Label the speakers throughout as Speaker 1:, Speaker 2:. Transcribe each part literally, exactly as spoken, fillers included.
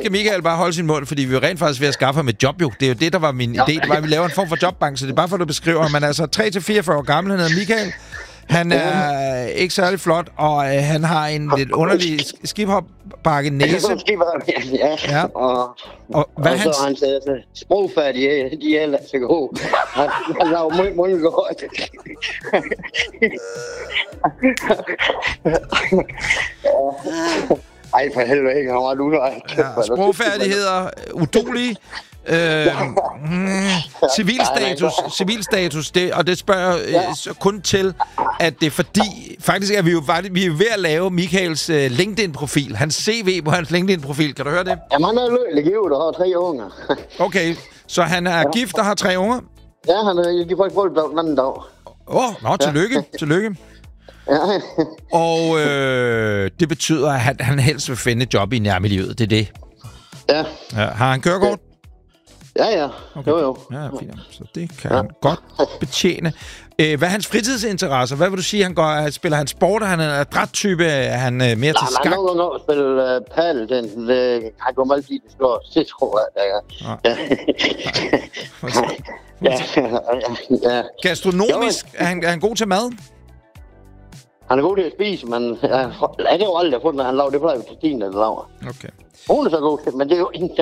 Speaker 1: skal Michael bare holde sin mund, fordi vi er rent faktisk ved at skaffe ham et job, jo. Det er jo det, der var min idé. Det var, at vi laver en form for jobbank, så det er bare for, at du beskriver ham. Man er altså tre til fireogfyrre år gammel, han hedder Michael. Han er uh, ikke særlig flot, og uh, han har en lidt underlig skiphopbakke næse.
Speaker 2: Ja,
Speaker 1: ja.
Speaker 2: Og,
Speaker 1: og, hvad
Speaker 2: og
Speaker 1: hans...
Speaker 2: så hans uh, sprogfærdige, de er ellers så gode. Han, han laver meget, meget godt. Ej, for helvede ikke, han var nu.
Speaker 1: Ja, sprogfærdigheder, udulige. Øh, mm, civilstatus, civilstatus det, og det spørger ja. øh, kun til, at det er fordi, faktisk er vi jo vi er ved at lave Michaels øh, LinkedIn-profil, hans C V på hans LinkedIn-profil. Kan du høre det?
Speaker 2: Jamen, han er løbelig givet og har tre unger.
Speaker 1: Okay, så han er ja. gift og har tre unger?
Speaker 2: Ja, han er gift for den anden dag.
Speaker 1: Åh, oh, nå, tillykke, ja. tillykke.
Speaker 2: Ja.
Speaker 1: Og øh, det betyder, at han, han helst vil finde et job i nærmiljøet, det er det?
Speaker 2: Ja.
Speaker 1: ja har han kørekort?
Speaker 2: Ja, ja.
Speaker 1: Okay.
Speaker 2: Jo, jo.
Speaker 1: Ja, fint. Så det kan ja. han godt betjene. Æh, hvad er hans fritidsinteresser? Hvad vil du sige, han går? Spiller han sport? Er han en adræt-type? Er han uh, mere
Speaker 2: Nej,
Speaker 1: til skak?
Speaker 2: Nej, han går nok spille uh, paddle. Den, uh, han går meget lige, det slår sidst, tror jeg. Ja.
Speaker 1: Ja. Ja. Gastronomisk? Er han, er han god til mad?
Speaker 2: Han er god til at spise, men jeg har jo aldrig fundet, at han laver det plejer til Stine, der laver.
Speaker 1: Okay.
Speaker 2: Hun er så god til, men det er jo ikke...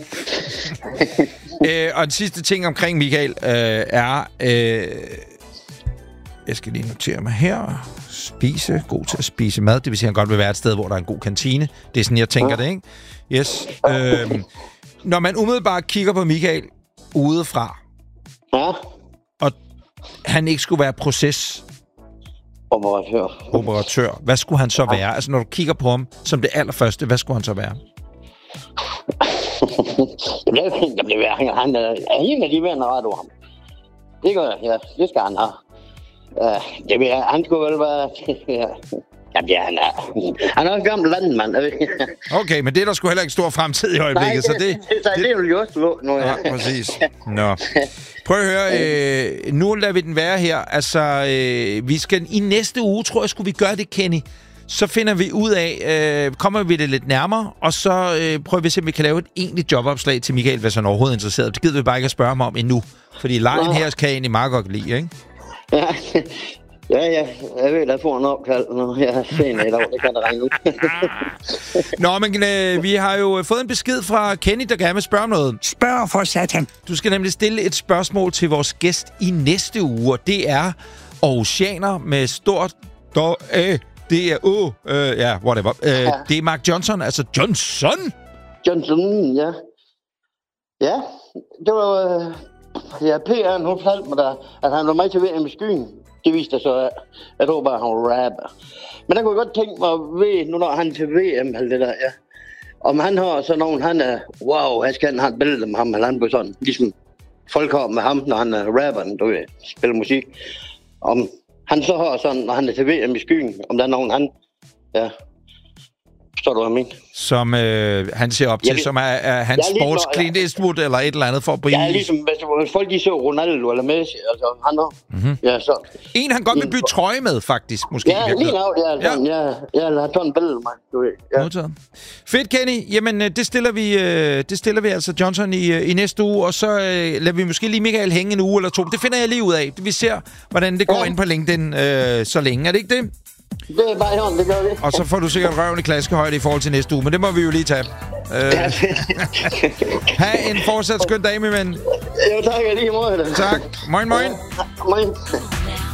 Speaker 1: øh, og den sidste ting omkring Michael øh, er... Øh, jeg skal lige notere mig her. Spise. God til at spise mad. Det vil sige, at han godt vil være et sted, hvor der er en god kantine. Det er sådan, jeg tænker ja. det, ikke? Yes. Øh, når man umiddelbart kigger på Michael udefra,
Speaker 2: ja.
Speaker 1: og han ikke skulle være proces...
Speaker 2: Operatør.
Speaker 1: Operatør. Hvad skulle han så ja. være? Altså, når du kigger på ham som det allerførste, hvad skulle han så være?
Speaker 2: Jeg bliver være. Han er en af de venner, ret over ham. Det gør jeg, ja. Det skal han have. Uh, det vil, han skulle vel være... Jamen, ja, han er... Han er en gammel landmand.
Speaker 1: Okay, men det er der sgu heller ikke stor fremtid i øjeblikket.
Speaker 2: Nej, det,
Speaker 1: så det,
Speaker 2: det, det, det, det er jo også lå nu. Ja,
Speaker 1: ja præcis. Nå. Prøv at høre, øh, nu lader vi den være her. Altså, øh, vi skal i næste uge, tror jeg, skulle vi gøre det, Kenny. Så finder vi ud af, øh, kommer vi det lidt nærmere, og så øh, prøver vi at se, om vi kan lave et egentligt jobopslag til Michael, hvis han overhovedet er interesseret. Det gider vi bare ikke at spørge ham om endnu. Fordi lejen her kan jeg egentlig meget godt lide, ikke?
Speaker 2: Ja, ja, ja. Jeg ved, at jeg får en opkald, når jeg er sen i dag. Det kan der regne ud.
Speaker 1: Nå, men øh, vi har jo fået en besked fra Kenny, der gerne vil spørge om noget.
Speaker 3: Spørg for satan.
Speaker 1: Du skal nemlig stille et spørgsmål til vores gæst i næste uge, og det er Aarhusianer med stort... Do, øh, det er... Åh, øh, ja, whatever. Øh, ja. Det er Mark Johnson, altså Johnson!
Speaker 2: Johnson, ja. Ja, det var... Øh, ja, P R, hun fortalte mig, der, at han var med til V M i skyen. Det viste sig så, at jeg tror bare, at han var rapper. Men der kunne jeg godt tænke mig at ved, nu når han til V M, eller det der, ja. Om han har sådan nogen, han er, wow, jeg skal have et billede med ham, eller han på sådan, ligesom folk har med ham, når han er rapperen, du ved, spiller musik. Om han så har sådan, når han er til V M i skyen, om der er nogen, han, ja, forstår du, hvad jeg mener?
Speaker 1: Som øh, han ser op til, ja, som er, er hans sports Clint Eastwood eller et eller andet for at blive...
Speaker 2: Ja, ligesom hvis folk de så Ronaldo eller Messi, altså han har...
Speaker 1: Mm-hmm.
Speaker 2: Ja, så...
Speaker 1: En, han godt vil bytte trøje med, faktisk, måske.
Speaker 2: Ja, lige nu, ja, sådan, ja. Ja, jeg har taget en billede med, du ved. Ja.
Speaker 1: Modtaget. Fedt, Kenny. Jamen, det stiller vi, det stiller vi altså Johnson i, i næste uge, og så uh, lader vi måske lige Michael hænge en uge eller to. Det finder jeg lige ud af. Vi ser, hvordan det går ja. ind på LinkedIn uh, så længe. Er det ikke det?
Speaker 2: Det er bare hånd, det gør vi.
Speaker 1: Og så får du sikkert røven i klaskehøjde i forhold til næste uge, men det må vi jo lige tage. Uh, ha' en fortsat skøn dag, min ven.
Speaker 2: Jo, tak. Jeg lige måde.
Speaker 1: Tak. Moin, moin.
Speaker 2: Moin.